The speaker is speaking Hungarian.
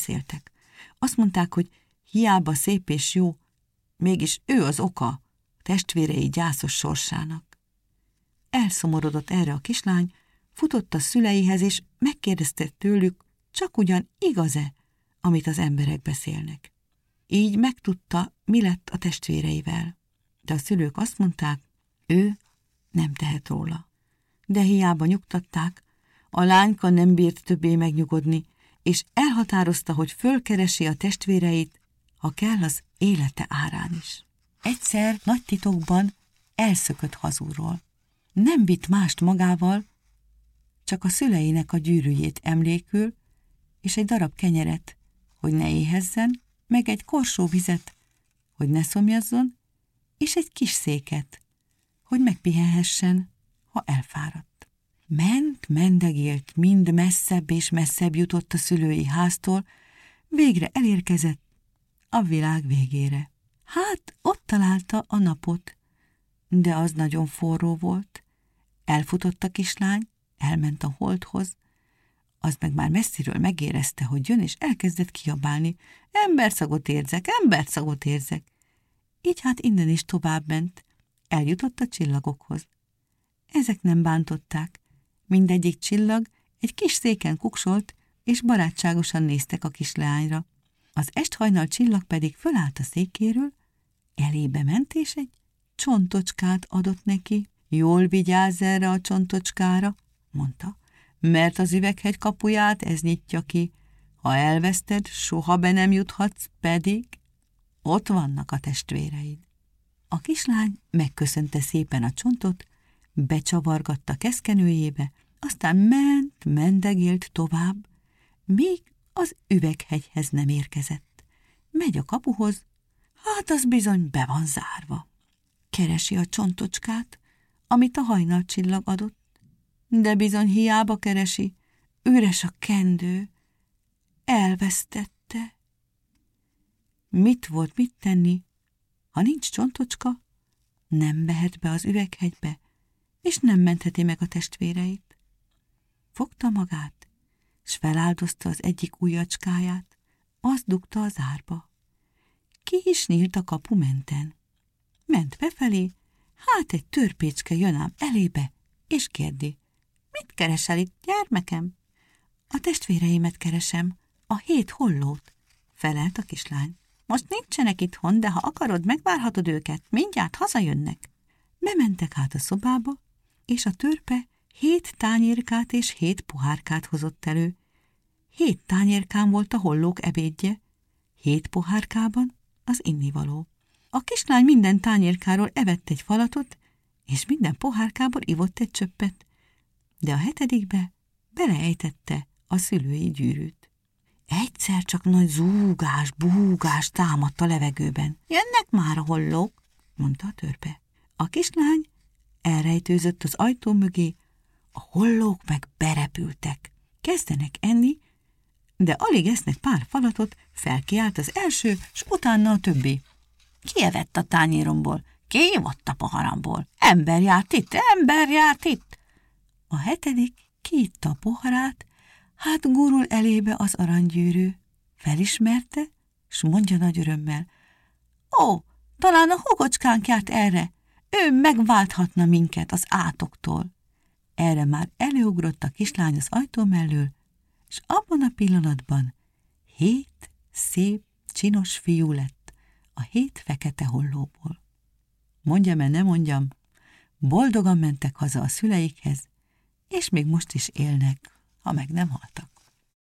beszéltek. Azt mondták, hogy hiába szép és jó, mégis ő az oka testvérei gyászos sorsának. Elszomorodott erre a kislány, futott a szüleihez, és megkérdezte tőlük, csak ugyan igaz-e, amit az emberek beszélnek. Így megtudta, mi lett a testvéreivel. De a szülők azt mondták, ő nem tehet róla. De hiába nyugtatták, a lányka nem bírt többé megnyugodni, és elhatározta, hogy fölkeresi a testvéreit, ha kell az élete árán is. Egyszer nagy titokban elszökött hazúról. Nem vitt mást magával, csak a szüleinek a gyűrűjét emlékül, és egy darab kenyeret, hogy ne éhezzen, meg egy korsó vizet, hogy ne szomjazzon, és egy kis széket, hogy megpihenhessen, ha elfáradt. Mendegélt, mind messzebb és messzebb jutott a szülői háztól, végre elérkezett a világ végére. Hát, ott találta a napot, de az nagyon forró volt. Elfutott a kislány, elment a holdhoz, az meg már messziről megérezte, hogy jön, és elkezdett kiabálni. Emberszagot érzek, emberszagot érzek. Így hát innen is tovább ment, eljutott a csillagokhoz. Ezek nem bántották. Mindegyik csillag egy kis széken kuksolt, és barátságosan néztek a kisleányra. Az esthajnal csillag pedig fölállt a székéről, elébe ment, és egy csontocskát adott neki. Jól vigyázz erre a csontocskára, mondta, mert az üveghegy kapuját ez nyitja ki. Ha elveszted, soha be nem juthatsz, pedig ott vannak a testvéreid. A kislány megköszönte szépen a csontot, becsavargatta keszkenőjébe, aztán mendegélt tovább, míg az üveghegyhez nem érkezett. Megy a kapuhoz, hát az bizony be van zárva. Keresi a csontocskát, amit a hajnalcsillag adott, de bizony hiába keresi, üres a kendő, elvesztette. Mit volt mit tenni? Ha nincs csontocska, nem mehet be az üveghegybe, és nem mentheti meg a testvéreit. Fogta magát, s feláldozta az egyik ujjacskáját, azt dugta az árba. Ki is nyílt a kapu menten. Ment befelé, hát egy törpécske jön ám elébe, és kérdi, mit keresel itt, gyermekem? A testvéreimet keresem, a 7 hollót, felelt a kislány. Most nincsenek itthon, de ha akarod, megvárhatod őket, mindjárt hazajönnek. Bementek át a szobába, és a törpe 7 tányérkát és 7 pohárkát hozott elő. 7 tányérkán volt a hollók ebédje, 7 pohárkában az innivaló. A kislány minden tányérkáról evett egy falatot, és minden pohárkából ivott egy csöppet, de a 7. beleejtette a szülői gyűrűt. Egyszer csak nagy zúgás, búgás támadt a levegőben. Jönnek már a hollók, mondta a törpe. A kislány elrejtőzött az ajtó mögé, a hollók meg berepültek. Kezdenek enni, de alig esznek pár falatot, felkiált az első, s utána a többi. Ki evett a tányéromból? Ki ivott a poharamból? Ember járt itt, ember járt itt! A 7. kiitta a poharát, hát gurul elébe az aranygyűrű. Felismerte, s mondja nagy örömmel, ó, talán a hugocskánk járt erre, ő megválthatna minket az átoktól. Erre már előugrott a kislány az ajtó mellől, és abban a pillanatban 7 szép, csinos fiú lett a 7 fekete hollóból. Mondjam-e, ne mondjam, boldogan mentek haza a szüleikhez, és még most is élnek, ha meg nem haltak.